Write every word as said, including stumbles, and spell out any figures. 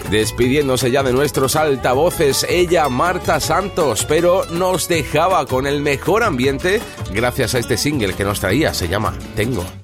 despidiéndose ya de nuestros altavoces, ella Marta Santos, pero nos dejaba con el mejor ambiente gracias a este single que nos traía, se llama Tengo.